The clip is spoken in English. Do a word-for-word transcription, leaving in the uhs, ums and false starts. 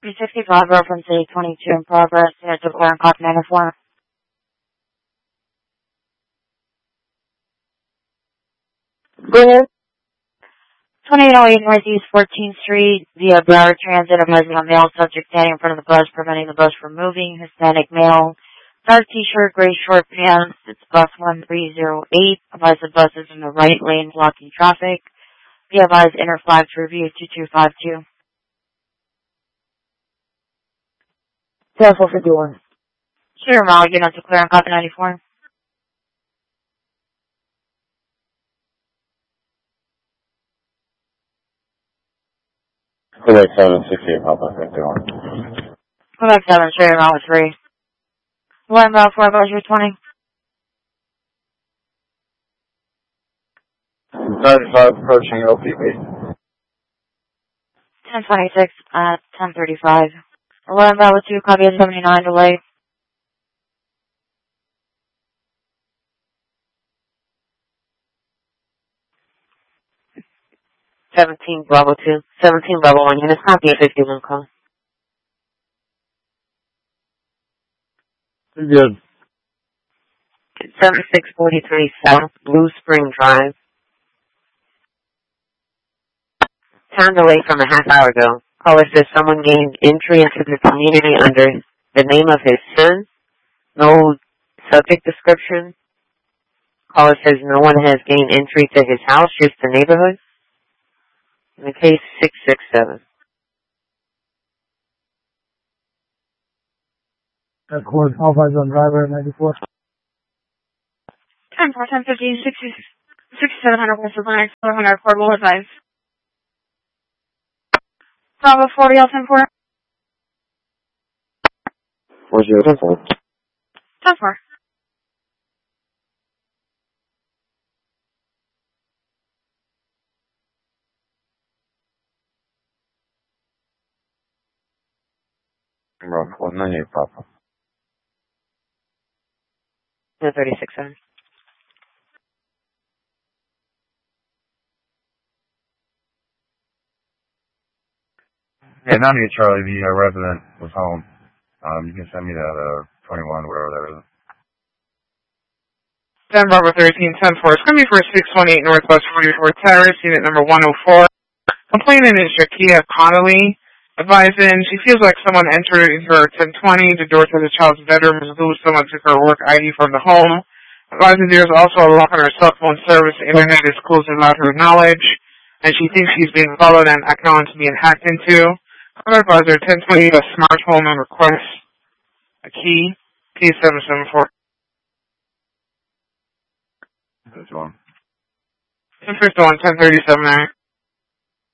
three sixty-five reference eight twenty-two in progress. You have to declare and copy ninety-four. Go ahead. twenty-eight oh eight Northeast fourteenth Street via Broward Transit. Advising on male subject standing in front of the bus, preventing the bus from moving. Hispanic male. Dark t-shirt, gray short pants. It's bus one three zero eight. Advise the bus is in the right lane blocking traffic. Be advised inner flag to review two two five two. ten four fifty-one. Sure, Molly, you have to declare and copy ninety-four. Quebec seven sixty-eight, Papa fifty-one. Quebec seven, sure, Molly three. One about four, Buzzer twenty. ninety-five approaching L P B. ten twenty-six at ten thirty-five. eleven Bravo two, copy at seventy-nine, delay. seventeen Bravo two. seventeen Bravo one units, copy at fifty-one call. Good. seventy-six forty-three South Blue Spring Drive. Time delay from a half hour ago. Caller says someone gained entry into the community under the name of his son. No subject description. Caller says no one has gained entry to his house, just the neighborhood. In the case six six seven. That's court. Alpha on driver ninety-four. ten four, ten fifty, sixty-seven hundred West of Lennox, four hundred Portable Advice. Bravo forty, L ten four. four zero four. ten four. Rock one ninety-eight, Papa. No thirty-six seven. Yeah, ninety-eight Charlie, the uh, resident was home. Um, you can send me that, uh, twenty-one, whatever that is. ten Bravo thirteen, ten four. It's going to be for six one eight Northwest forty-fourth Terrace, unit number one oh four. Complainant is Shakia Connolly. Advising, she feels like someone entered her ten twenty. The door to the child's bedroom is loose. Someone took her work I D from the home. Advising, there's also a lock on her cell phone service. The internet is closed without her knowledge. And she thinks she's being followed and acknowledged being hacked into. Caller advisor, ten twenty, a smart home and request a key. Key seven seven four. That's one. ten fifty-one, ten thirty-seven, Eric.